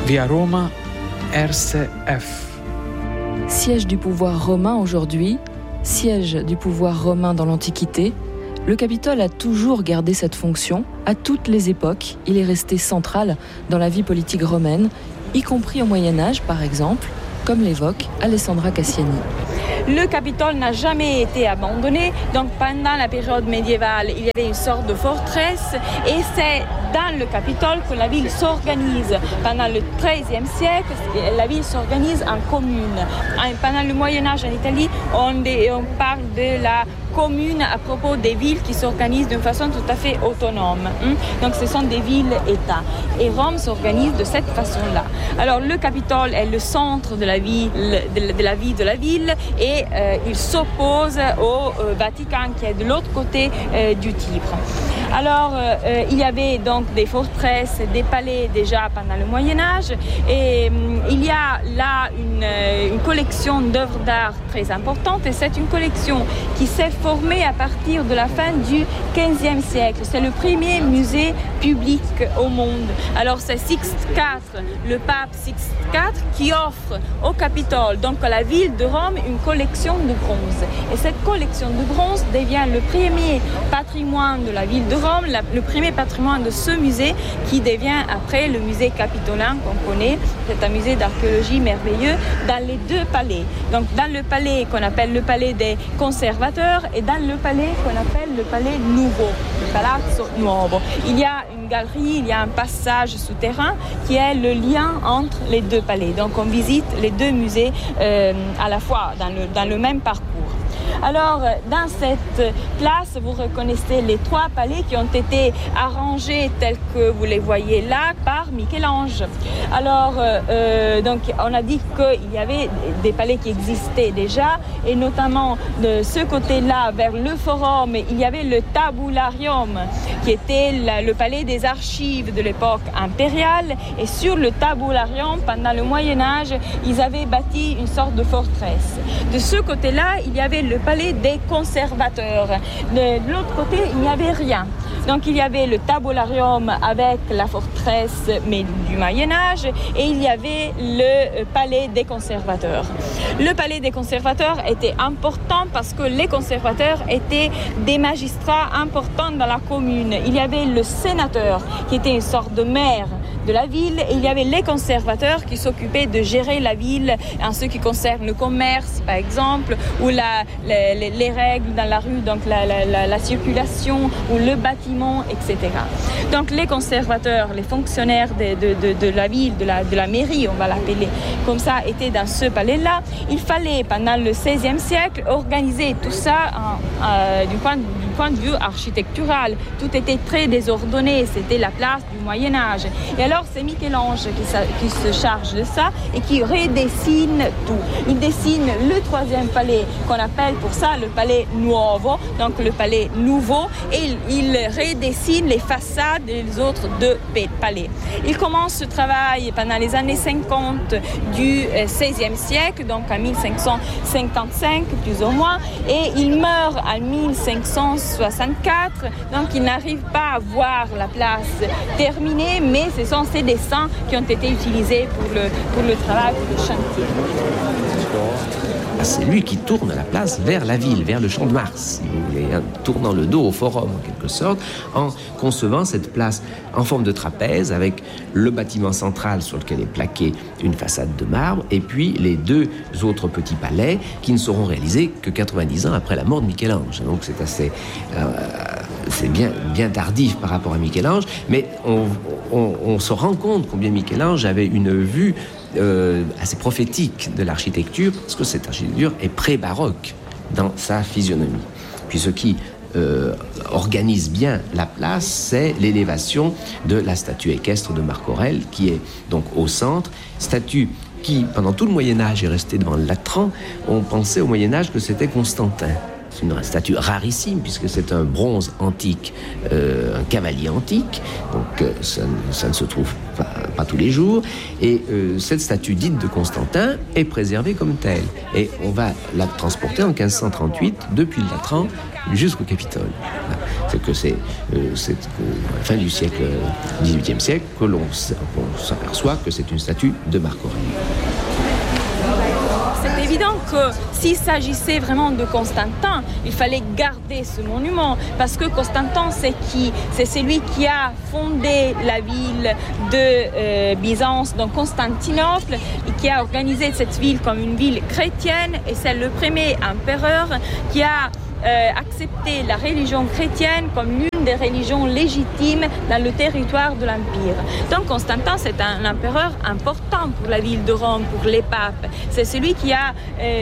Via Roma, RCF. Siège du pouvoir romain aujourd'hui, siège du pouvoir romain dans l'Antiquité, le Capitole a toujours gardé cette fonction. À toutes les époques, il est resté central dans la vie politique romaine, y compris au Moyen-Âge par exemple, comme l'évoque Alessandra Cassiani. Le Capitole n'a jamais été abandonné, donc pendant la période médiévale, il y avait une sorte de forteresse et c'est dans le Capitole que la ville s'organise. Pendant le XIIIe siècle, la ville s'organise en communes. Pendant le Moyen-Âge en Italie, on parle de la commune à propos des villes qui s'organisent d'une façon tout à fait autonome. Donc ce sont des villes-États. Et Rome s'organise de cette façon-là. Alors le Capitole est le centre de la vie de la ville et il s'oppose au Vatican qui est de l'autre côté du Tibre. Alors il y avait donc des forteresses, des palais déjà pendant le Moyen-Âge et il y a là une collection d'œuvres d'art très importante et c'est une collection qui s'est formée à partir de la fin du XVe siècle. C'est le premier musée public au monde. Alors c'est Sixte IV, le pape Sixte IV, qui offre au Capitole, donc à la ville de Rome, une collection de bronze. Et cette collection de bronze devient le premier patrimoine de la ville de Rome, le premier patrimoine de ce musée qui devient après le musée capitolin qu'on connaît. C'est un musée d'archéologie merveilleux dans les deux palais. Donc dans le palais qu'on appelle le palais des conservateurs et dans le palais qu'on appelle le palais nouveau, le Palazzo Nuovo. Il y a une galerie, il y a un passage souterrain qui est le lien entre les deux palais. Donc on visite les deux musées à la fois dans le même parcours. Alors, dans cette place, vous reconnaissez les trois palais qui ont été arrangés tels que vous les voyez là par Michel-Ange. Alors, donc, on a dit qu'il y avait des palais qui existaient déjà, et notamment de ce côté-là, vers le Forum, il y avait le Tabularium, qui était le palais des archives de l'époque impériale. Et sur le Tabularium, pendant le Moyen-Âge, ils avaient bâti une sorte de forteresse. De ce côté-là, il y avait le palais des conservateurs. De l'autre côté, il n'y avait rien. Donc il y avait le Tabularium avec la forteresse mais du Moyen-Âge et il y avait le palais des conservateurs. Le palais des conservateurs était important parce que les conservateurs étaient des magistrats importants dans la commune. Il y avait le sénateur qui était une sorte de maire de la ville et il y avait les conservateurs qui s'occupaient de gérer la ville en ce qui concerne le commerce par exemple ou les règles dans la rue, donc la circulation ou le bâtiment, etc. Donc les conservateurs, les fonctionnaires de la ville, de la mairie, on va l'appeler comme ça, étaient dans ce palais-là. Il fallait pendant le XVIe siècle organiser tout ça du point de vue architectural. Tout était très désordonné, c'était la place du Moyen-Âge. Et alors c'est Michel-Ange qui se charge de ça et qui redessine tout. Il dessine le troisième palais qu'on appelle pour ça le palais Nuovo, donc le palais nouveau, et il redessine les façades des autres deux palais. Il commence ce travail pendant les années 50 du XVIe siècle, donc en 1555 plus ou moins, et il meurt en 1564, donc il n'arrive pas à voir la place terminée, mais ce sont ces dessins qui ont été utilisés pour le travail, pour le chantier. C'est lui qui tourne la place vers la ville, vers le Champ de Mars, si vous voulez, tournant le dos au Forum en quelque sorte, en concevant cette place en forme de trapèze avec le bâtiment central sur lequel est plaquée une façade de marbre et puis les deux autres petits palais qui ne seront réalisés que 90 ans après la mort de Michel-Ange. Donc c'est assez... c'est bien tardif par rapport à Michel-Ange, mais on se rend compte combien Michel-Ange avait une vue assez prophétique de l'architecture, parce que cette architecture est pré-baroque dans sa physionomie. Puis ce qui organise bien la place, c'est l'élévation de la statue équestre de Marc Aurèle, qui est donc au centre, statue qui, pendant tout le Moyen-Âge, est restée devant le Latran. On pensait au Moyen-Âge que c'était Constantin. C'est une statue rarissime puisque c'est un bronze antique, un cavalier antique, donc ça ne se trouve pas tous les jours. Et cette statue dite de Constantin est préservée comme telle. Et on va la transporter en 1538 depuis le Latran jusqu'au Capitole. que c'est à la fin du siècle XVIIIe siècle que l'on s'aperçoit que c'est une statue de Marc Aurèle. C'est évident que s'il s'agissait vraiment de Constantin, il fallait garder ce monument parce que Constantin, c'est qui? C'est celui qui a fondé la ville de Byzance, donc Constantinople, et qui a organisé cette ville comme une ville chrétienne, et c'est le premier empereur qui a accepté la religion chrétienne comme l'une des religions légitimes dans le territoire de l'Empire. Donc Constantin, c'est un empereur important pour la ville de Rome, pour les papes. C'est celui qui a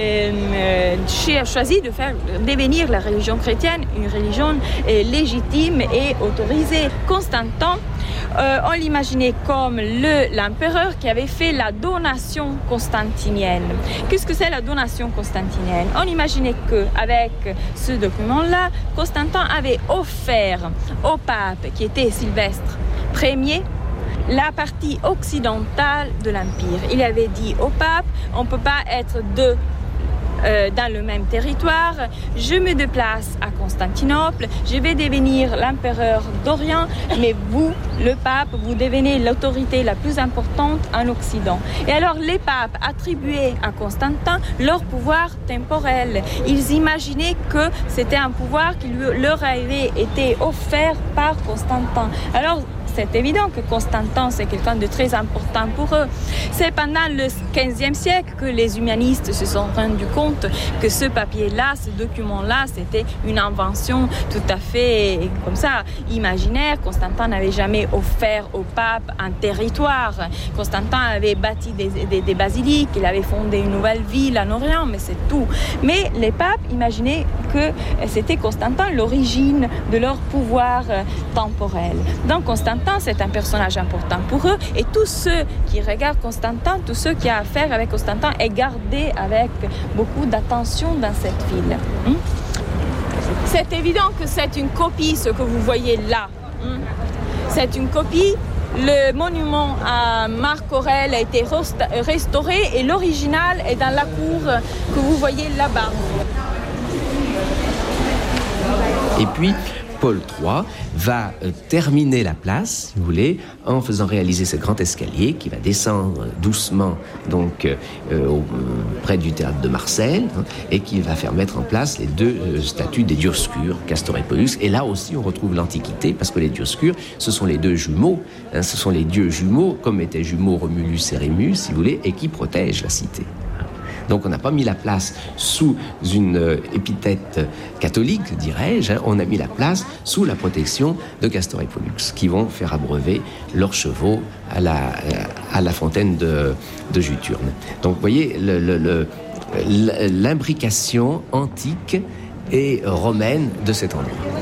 choisi de faire devenir la religion chrétienne une religion légitime et autorisée. Constantin, on l'imaginait comme l'empereur qui avait fait la donation constantinienne. Qu'est-ce que c'est la donation constantinienne? On imaginait qu'avec ce document-là, Constantin avait offert au pape, qui était Sylvestre Ier, la partie occidentale de l'Empire. Il avait dit au pape, on ne peut pas être deux dans le même territoire, je me déplace à Constantinople, je vais devenir l'empereur d'Orient, mais vous, le pape, vous devenez l'autorité la plus importante en Occident. Et alors les papes attribuaient à Constantin leur pouvoir temporel. Ils imaginaient que c'était un pouvoir qui leur avait été offert par Constantin. Alors c'est évident que Constantin, c'est quelqu'un de très important pour eux. C'est pendant le XVe siècle que les humanistes se sont rendus compte que ce papier-là, ce document-là, c'était une invention tout à fait comme ça, imaginaire. Constantin n'avait jamais offert au pape un territoire. Constantin avait bâti des basiliques, il avait fondé une nouvelle ville en Orient, mais c'est tout. Mais les papes imaginaient que c'était Constantin l'origine de leur pouvoir temporel. Donc Constantin, c'est un personnage important pour eux, et tous ceux qui regardent Constantin, tous ceux qui ont affaire avec Constantin, est gardé avec beaucoup d'attention dans cette ville. C'est évident que c'est une copie, ce que vous voyez là. C'est une copie. Le monument à Marc Aurèle a été restauré et l'original est dans la cour que vous voyez là-bas. Et puis, Paul III va terminer la place, si vous voulez, en faisant réaliser ce grand escalier qui va descendre doucement donc près du théâtre de Marseille, et qui va faire mettre en place les deux statues des Dioscures, Castor et Pollux. Et là aussi, on retrouve l'Antiquité, parce que les Dioscures, ce sont les deux jumeaux, ce sont les dieux jumeaux, comme étaient jumeaux Romulus et Rémus, si vous voulez, et qui protègent la cité. Donc on n'a pas mis la place sous une épithète catholique, dirais-je, on a mis la place sous la protection de Castor et Pollux, qui vont faire abreuver leurs chevaux à la fontaine de Juturne. Donc vous voyez l'imbrication antique et romaine de cet endroit.